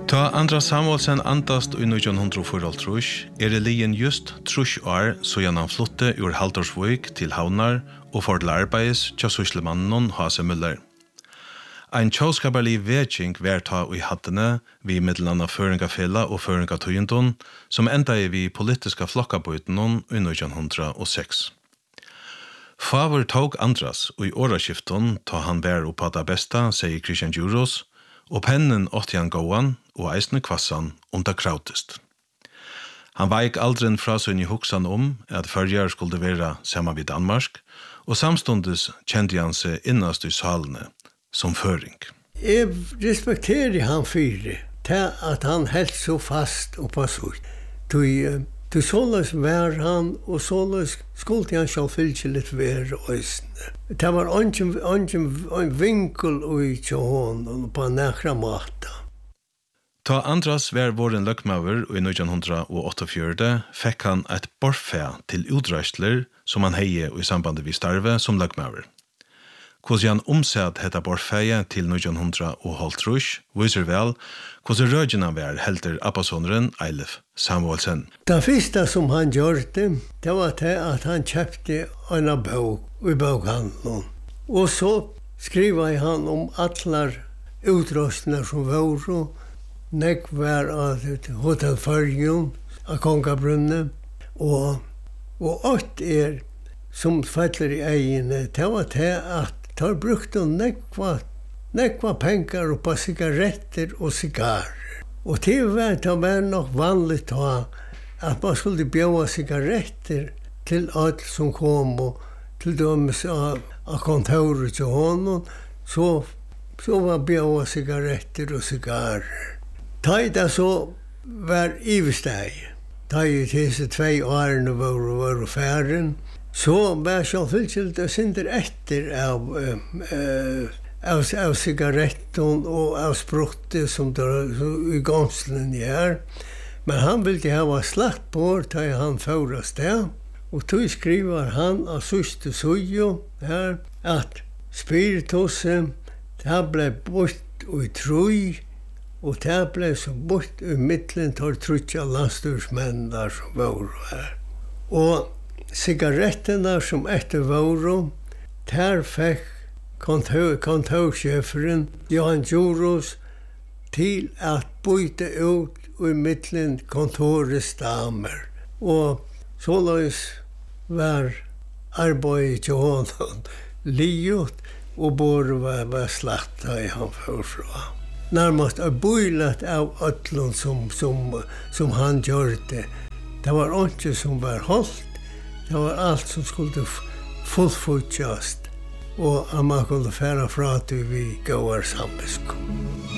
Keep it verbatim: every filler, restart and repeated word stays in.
Ta Andras Samuelsen andast i nitjan fyrtiofyra er det lien just trus år så han flytte ur Haldorsvik til Havnar og for til arbeids til syslemannen Hase Müller. Ein tjåskabarlig vetsing verta i hattene vi middelanda føringafella og føringatøyendon som enda i vi politiska flokkabøytenon i nitjan hundra seks. Favor tog Andras og i åraskifton ta han vær oppa det besta, sier Christian Djuros, og pennen åtti han gåan og eisne kvassan om det krautest. Han veik aldren fra sin i hoksan om at førjar skulle være saman vid Danmark, og samstundes kjente han seg innast i salene som føring. Jeg respekterer han fyre, til at han helt så fast og passort. Du såles vær han, og såles skulle han sjåfylse litt vær og øsne. Det var en vinkel ut til hånden på nekra mata. Ta Andras vær våren løkmaver i nitjan åttiofyra fikk han et bortfæ til utreistler som han heie i samband vi starve som løkmaver. Hvordan han omsett hetta bortfæje til nitjan halvtrus viser vel hvordan rødgjena vær helter abbasoneren Eilif Samuelsen. Det første som han gjorde, det var det at han kjøpte en bok i bokhandelen. Og så skriver han om atlar utrustninger som var, nek var av Hotel Førjun, av Kongabrunne, og, og ått er som fettler i egene, det var det at tar brukte nekva, nekva pengar på cigaretter og cigarrer. Og til var det var nok vanligt ta at man skulle bjøva cigaretter til alt som kom og til dømes av, av kontoret til honom, så, så var bjøva cigaretter og cigarrer. Ta i det så var ivesteg. Ta i disse tvei årene var, var færen, så var sjåfyllt og synder etter av, uh, av, av cigaretten og av spruttet som der i gångslen her. Men han ville ha slagt på da han fører sted. Og tog skriver han av søste sujo her at spiritusen det ble bort og i troi og det ble så bort i midtelen til trutja landstyrsmenn der som var her. Og cigaretterna som etter våro, der fikk kontorsjeferen Johan Djuros til at byte ut i midtelen kontorets damer. Og såleis var arbeidet til honom liot, og både var, var slakta i han forfra. Nærmast er bøylet av ötlun som, som, som han gjorde. Det var ikke som var holdt, det var allt som skulle fullfutjast og at man kunne færa fra til vi gåar sambisk.